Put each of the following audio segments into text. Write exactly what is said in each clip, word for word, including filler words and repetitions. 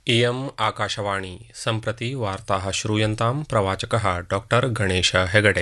इयम् आकाशवाणी सम्प्रति वार्ताः श्रूयन्तां प्रवाचकः डॉक्टर गणेश हेगडे।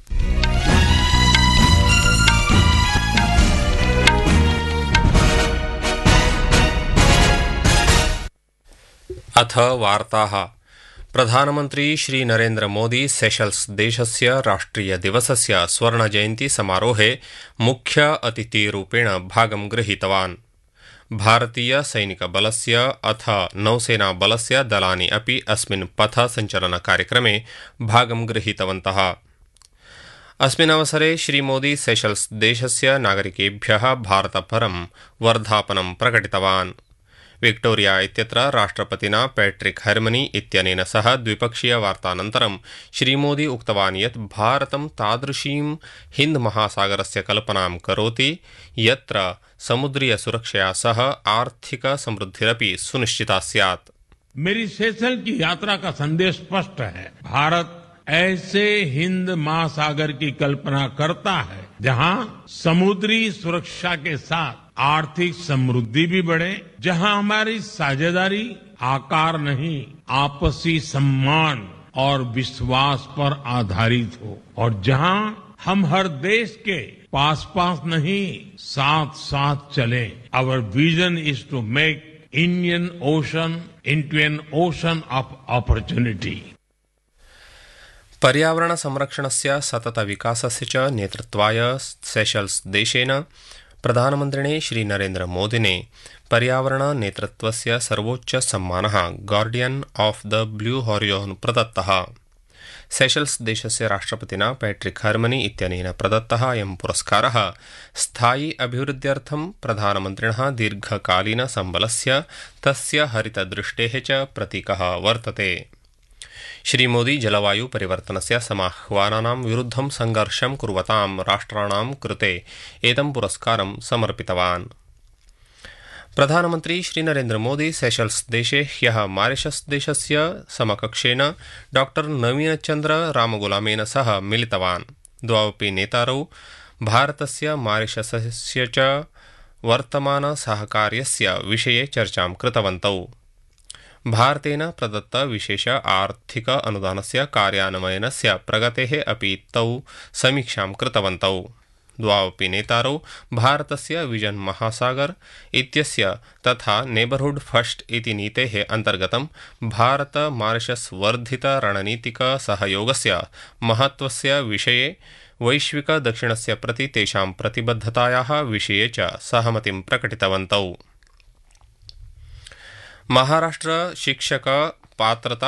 अथ वार्ताः। प्रधानमन्त्री श्री नरेन्द्र मोदी सेशल्स देशस्य राष्ट्रिय दिवसस्य स्वर्णजयन्ती समारोहे मुख्य अतिथिरूपेण भागं गृहीतवान्। भारतीय सैनिकबलस्य अथ नौसेनाबलस्य दलानि अपि अस्मिन् पथ सञ्चलनकार्यक्रमे भागं गृहीतवन्तः। अस्मिन् अवसरे श्रीमोदी सेशल्स देशस्य नागरिकेभ्यः भारतपरं वर्धापनं प्रकटितवान्। विक्टोरिया इत्यत्र राष्ट्रपतिना पैट्रिक हर्मनी इत्यनेन सह द्विपक्षीयवार्तानन्तरं श्रीमोदी उक्तवान् यत् भारतं तादृशीं हिन्द महासागरस्य कल्पनां करोति यत्र समुद्रीय सुरक्षया सह आर्थिक समृद्धिरपि सुनिश्चिता स्यात्। मेरी सेशल की यात्रा का संदेश स्पष्ट है। भारत ऐसे हिंद महासागर की कल्पना करता है जहां समुद्री सुरक्षा के साथ आर्थिक समृद्धि भी बढ़े, जहां हमारी साझेदारी आकार नहीं आपसी सम्मान और विश्वास पर आधारित हो, और जहां हम हर देश के पास पास नहीं साथ साथ चले। आवर विजन इज टू मेक Indian ocean into an ocean of opportunity. पर्यावरण संरक्षणस्य सतत विकासस्य च नेतृत्वाय सेशल्स देशेन प्रधानमन्त्रिणे श्री नरेन्द्र मोदिने पर्यावरण नेतृत्वस्य सर्वोच्च सम्मानः guardian of the blue horizon प्रदत्तः। सेशल्स देशस्य राष्ट्रपतिना पैट्रिक हर्मनी इत्यनेन प्रदत्तः अयं पुरस्कारः स्थायि अभिवृद्ध्यर्थं प्रधानमन्त्रिणः दीर्घकालीन संबलस्य तस्य हरितदृष्टेः च प्रतीकः वर्तते। श्रीमोदी जलवायु परिवर्तनस्य समाह्वानानां विरुद्धं संघर्षं कुर्वतां राष्ट्राणां कृते एतं पुरस्कारं समर्पितवान्। प्रधानमन्त्री श्री नरेन्द्र मोदी सेशल्स देशे ह्यः मॉरिशस देशस्य समकक्षेन डॉक्टर नवीनचन्द्र रामगुलामेन सह मिलितवान्। द्वौ नेतारौ भारतस्य मॉरिशसस्य च वर्तमान सहकार्यस्य विषये चर्चां कृतवन्तौ। भारतेन प्रदत्त विशेष आर्थिक अनुदानस्य कार्यान्वयनस्य प्रगतेः अपि तौ समीक्षां कृतवन्तौ। द्वौ नेतारौ भारतस्य विजन महासागर इत्यस्य तथा नेबरहुड फर्स्ट इति नीतेः अन्तर्गतं भारत मॉरिशस वर्धित रणनीतिक सहयोगस्य महत्वस्य विषये वैश्विक दक्षिणस्य प्रति तेषां प्रतिबद्धतायाः विषये च सहमतिं प्रकटितवन्तौ। महाराष्ट्र शिक्षक पात्रता